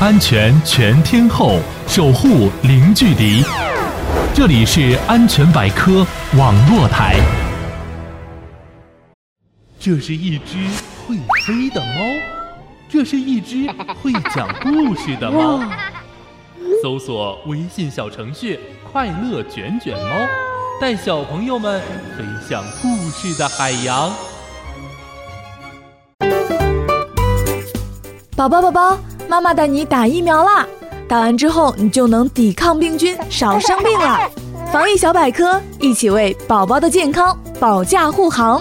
安全全天候，守护零距离。这里是安全百科网络台。这是一只会飞的猫，这是一只会讲故事的猫。搜索微信小程序快乐卷卷猫，带小朋友们飞向故事的海洋。 宝宝，妈妈带你打疫苗啦！打完之后，你就能抵抗病菌，少生病啦。防疫小百科，一起为宝宝的健康保驾护航。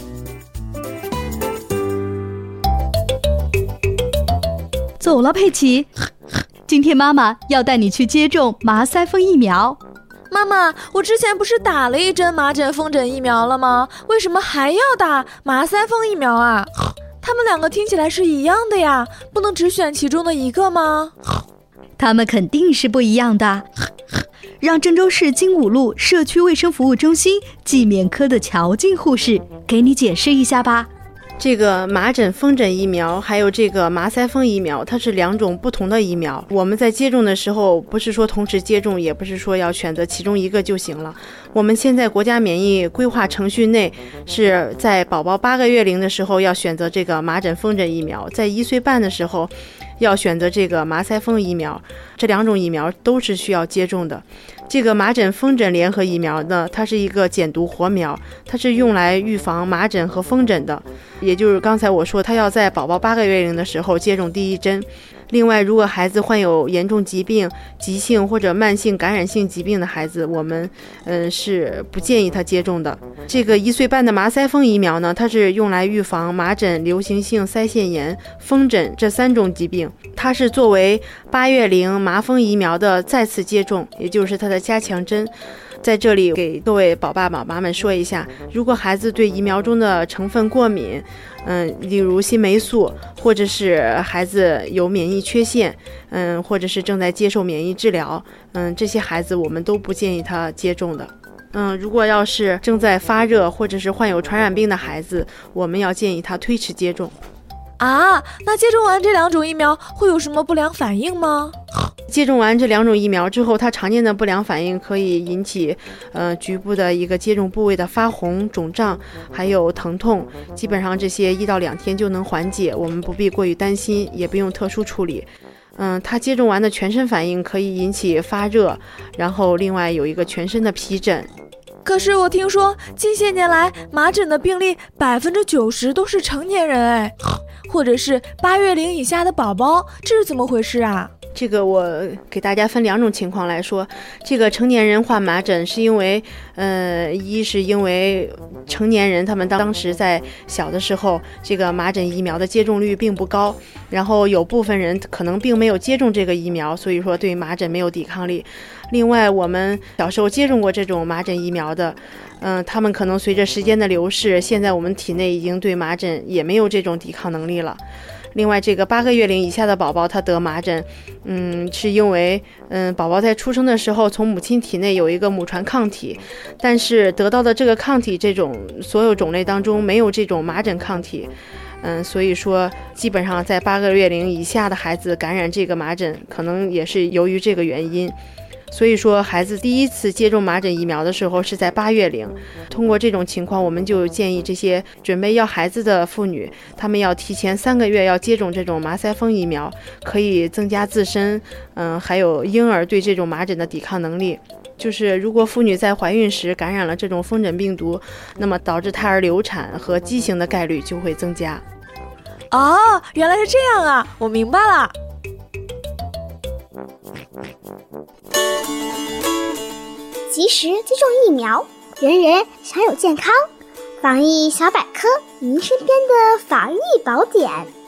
走了，佩奇，今天妈妈要带你去接种麻腮风疫苗。 妈妈，我之前不是打了一针麻疹、风疹疫苗了吗？为什么还要打麻腮风疫苗啊？他们两个听起来是一样的呀，不能只选其中的一个吗？ 他们肯定是不一样的。让郑州市精武路社区卫生服务中心季免科的乔静护士给你解释一下吧。 这个麻疹、风疹疫苗还有这个麻腮风疫苗，它是两种不同的疫苗。我们在接种的时候，不是说同时接种，也不是说要选择其中一个就行了。我们现在国家免疫规划程序内是在宝宝8个月龄的时候要选择这个麻疹、风疹疫苗，在1岁半的时候要选择这个麻腮风疫苗，这两种疫苗都是需要接种的。这个麻疹风疹联合疫苗呢，它是一个减毒活苗，它是用来预防麻疹和风疹的，也就是刚才我说，它要在宝宝8个月龄的时候接种第一针。另外，如果孩子患有严重疾病、急性或者慢性感染性疾病的孩子，我们是不建议他接种的。这个1岁半的麻腮风疫苗呢，它是用来预防麻疹、流行性腮腺炎、风疹这3种疾病，它是作为8月龄麻风疫苗的再次接种，也就是它的加强针。在这里给各位宝爸宝妈们说一下，如果孩子对疫苗中的成分过敏，例如新霉素，或者是孩子有免疫缺陷，或者是正在接受免疫治疗，这些孩子我们都不建议他接种的。如果要是正在发热或者是患有传染病的孩子，我们要建议他推迟接种。 啊，那接种完这两种疫苗会有什么不良反应吗？ 接种完这两种疫苗之后，它常见的不良反应可以引起局部的一个接种部位的发红、肿胀，还有疼痛，基本上这些1到2天就能缓解，我们不必过于担心，也不用特殊处理。它接种完的全身反应可以引起发热，然后另外有一个全身的皮疹。 可是我听说近些年来麻疹的病例90%都是成年人哎，或者是8月龄以下的宝宝，这是怎么回事啊？ 这个我给大家分2种情况来说，这个成年人患麻疹是因为，一是因为成年人他们当时在小的时候，这个麻疹疫苗的接种率并不高，然后有部分人可能并没有接种这个疫苗，所以说对麻疹没有抵抗力。另外，我们小时候接种过这种麻疹疫苗的，他们可能随着时间的流逝，现在我们体内已经对麻疹也没有这种抵抗能力了。另外，这个8个月龄以下的宝宝他得麻疹，是因为宝宝在出生的时候从母亲体内有一个母传抗体，但是得到的这个抗体这种所有种类当中没有这种麻疹抗体，所以说基本上在8个月龄以下的孩子感染这个麻疹，可能也是由于这个原因。所以说孩子第一次接种麻疹疫苗的时候是在8月龄，通过这种情况，我们就建议这些准备要孩子的妇女，他们要提前3个月要接种这种麻腮风疫苗，可以增加自身还有婴儿对这种麻疹的抵抗能力。就是如果妇女在怀孕时感染了这种风疹病毒，那么导致胎儿流产和畸形的概率就会增加。 哦，原来是这样啊，我明白了。 及时接种疫苗，人人享有健康。防疫小百科，您身边的防疫宝典。